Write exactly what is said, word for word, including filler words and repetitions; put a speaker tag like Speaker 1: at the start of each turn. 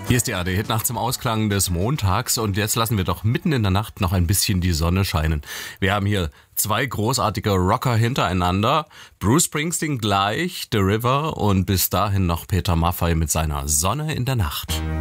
Speaker 1: Hier ist die A R D-Hit Nacht zum Ausklang des Montags und jetzt lassen wir doch mitten in der Nacht noch ein bisschen die Sonne scheinen. Wir haben hier zwei großartige Rocker hintereinander, Bruce Springsteen gleich, The River und bis dahin noch Peter Maffay mit seiner Sonne in der Nacht.